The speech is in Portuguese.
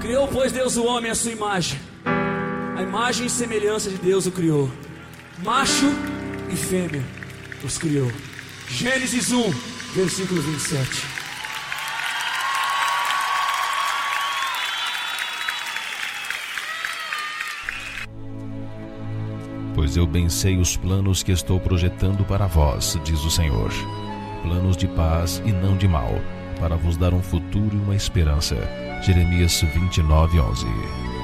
Criou, pois, Deus o homem à sua imagem. A imagem e semelhança de Deus o criou. Macho e fêmea os criou. Gênesis 1, versículo 27. Pois eu bem sei os planos que estou projetando para vós, diz o Senhor. Planos de paz e não de mal, para vos dar um futuro e uma esperança. Jeremias 29:11.